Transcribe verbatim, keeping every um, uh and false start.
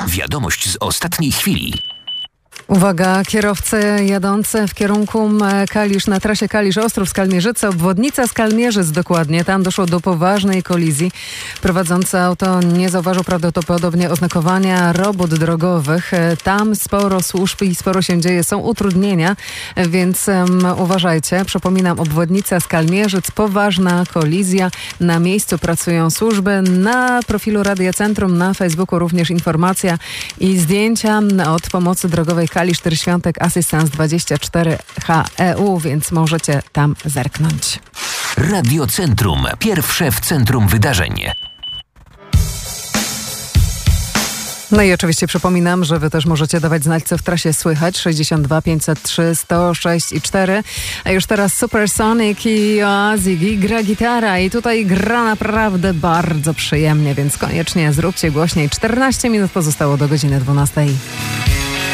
Wiadomość z ostatniej chwili. Uwaga, kierowcy jadący w kierunku Kalisz, na trasie Kalisz-Ostrów-Skalmierzyce, obwodnica Skalmierzyc dokładnie. Tam doszło do poważnej kolizji. Prowadzący auto nie zauważył prawdopodobnie oznakowania robót drogowych. Tam sporo służb i sporo się dzieje, są utrudnienia, więc um, uważajcie. Przypominam, obwodnica Skalmierzyc, poważna kolizja. Na miejscu pracują służby. Na profilu Radia Centrum na Facebooku również informacja i zdjęcia od pomocy drogowej Kalisz Tyrświątek Assistance dwadzieścia cztery H E U, więc możecie tam zerknąć. Radio Centrum. Pierwsze w centrum wydarzeń. No i oczywiście przypominam, że wy też możecie dawać znać, co w trasie słychać. sześćdziesiąt dwa pięćset trzy sto sześć i cztery. A już teraz Supersonic i Ziggy gra gitara i tutaj gra naprawdę bardzo przyjemnie, więc koniecznie zróbcie głośniej. czternaście minut pozostało do godziny dwunastej.